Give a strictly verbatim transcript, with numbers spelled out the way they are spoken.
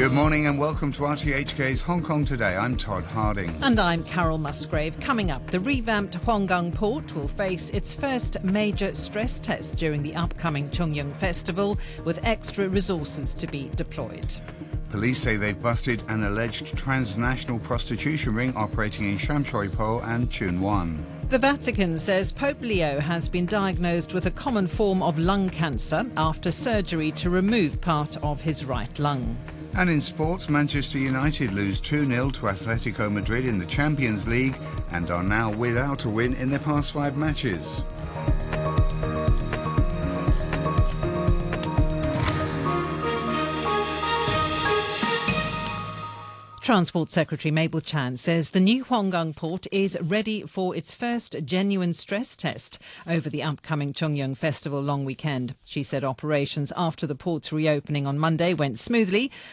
Good morning and welcome to R T H K's Hong Kong Today. I'm Todd Harding. And I'm Carol Musgrave. Coming up, the revamped Huang Gung port will face its first major stress test during the upcoming Chung Yung Festival, with extra resources to be deployed. Police say they've busted an alleged transnational prostitution ring operating in Sham Shui Po and Tsuen Wan. The Vatican says Pope Leo has been diagnosed with a common form of lung cancer after surgery to remove part of his right lung. And in sports, Manchester United lose two nil to Atletico Madrid in the Champions League and are now without a win in their past five matches. Transport Secretary Mabel Chan says the new Huang Gung port is ready for its first genuine stress test over the upcoming Chung Yung Festival long weekend. She said operations after the port's reopening on Monday went smoothly